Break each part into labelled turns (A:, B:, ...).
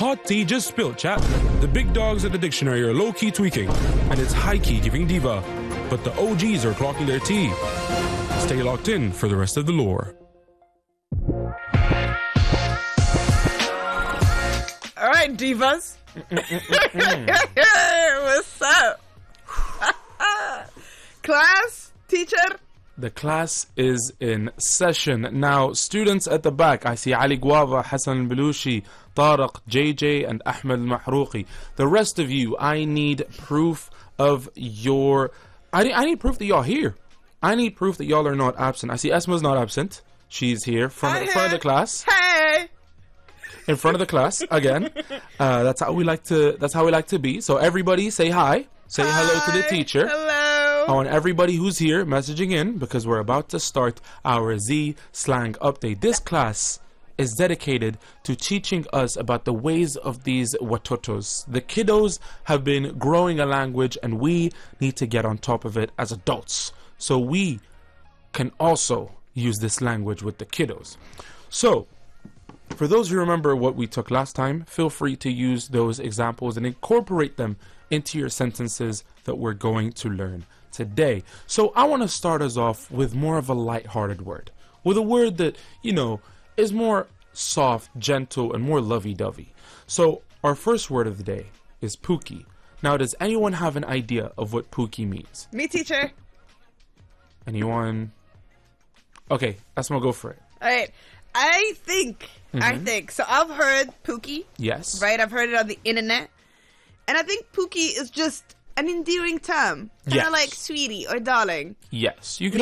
A: Hot tea just spilled, chap. The big dogs at the dictionary are low-key tweaking, and it's high-key giving diva. But the OGs are clocking their tea. Stay locked in for the rest of the lore.
B: All right, divas. What's up? Class, teacher.
C: The class is in session. Now, students at the back, I see Ali Guava, Hassan Belushi, Tariq, JJ, and Ahmed Mahrouqi. The rest of you, I need proof of your... I need proof that y'all here. I need proof that y'all are not absent. I see Esma's not absent. She's here, front of the class.
B: Hey!
C: In front of the class, again. That's how we like to be. So everybody say hi. Say hello to the teacher.
B: Hello.
C: I want everybody who's here messaging in because we're about to start our Z slang update. This class is dedicated to teaching us about the ways of these watotos. The kiddos have been growing a language and we need to get on top of it as adults so we can also use this language with the kiddos. So, for those who remember what we took last time, feel free to use those examples and incorporate them into your sentences that we're going to learn today. So I want to start us off with more of a light-hearted word. With a word that, you know, is more soft, gentle, and more lovey-dovey. So our first word of the day is pookie. Now, does anyone have an idea of what pookie means?
B: Me, teacher.
C: Anyone? Okay, Esma, go for it.
B: All right. I think. So I've heard pookie.
C: Yes.
B: Right? I've heard it on the internet. And I think pookie is just an endearing term. Kind of like sweetie or darling.
C: Yes. You could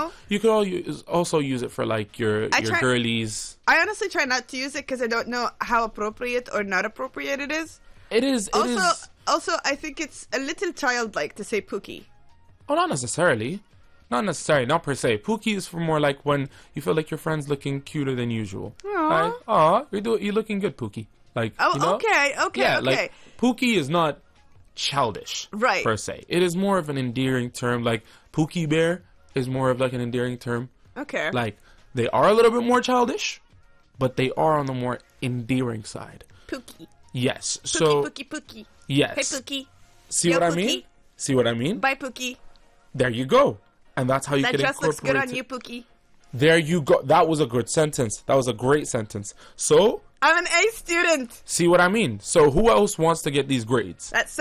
C: also use it for like your girlies.
B: I honestly try not to use it because I don't know how appropriate or not appropriate it is.
C: It is.
B: Also, I think it's a little childlike to say pookie.
C: Oh, not necessarily. Not per se. Pookie is for more like when you feel like your friend's looking cuter than usual.
B: Aww.
C: Like, you're looking good, Pookie. Like,
B: okay.
C: Like, Pookie is not childish,
B: right,
C: per se. It is more of an endearing term. Like, Pookie Bear is more of like an endearing term.
B: Okay.
C: Like, they are a little bit more childish, but they are on the more endearing side.
B: Pookie.
C: Yes.
B: Pookie.
C: Yes.
B: Hey, Pookie.
C: See what I mean?
B: Bye, Pookie.
C: There you go. And that's how you can incorporate it.
B: That dress looks good on you, Pookie.
C: There you go. That was a good sentence. That was a great sentence. So...
B: I'm an A student.
C: See what I mean? So who else wants to get these grades?
B: That's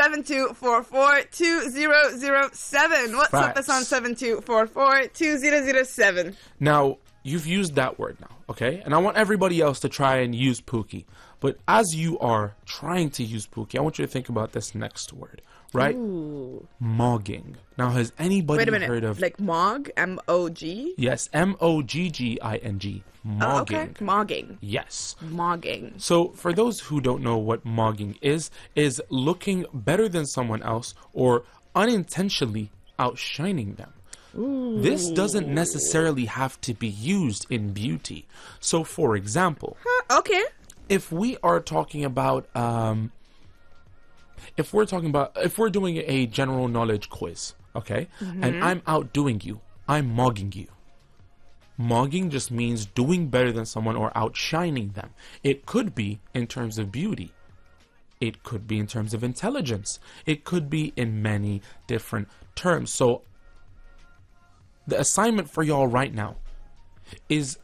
B: 72442007. What's up? That's on 72442007.
C: Now, you've used that word now, okay? And I want everybody else to try and use pookie. But as you are trying to use pookie, I want you to think about this next word, right?
B: Ooh.
C: Mogging. Now, has anybody heard of...
B: Like Mog? M-O-G?
C: Yes, M-O-G-G-I-N-G. Mogging.
B: Oh, okay. Mogging.
C: Yes.
B: Mogging.
C: So, for those who don't know what mogging is looking better than someone else or unintentionally outshining them.
B: Ooh.
C: This doesn't necessarily have to be used in beauty. So, for example...
B: Okay.
C: If we are talking about... If we're doing a general knowledge quiz, okay? Mm-hmm. And I'm outdoing you. I'm mogging you. Mogging just means doing better than someone or outshining them. It could be in terms of beauty. It could be in terms of intelligence. It could be in many different terms. So the assignment for y'all right now is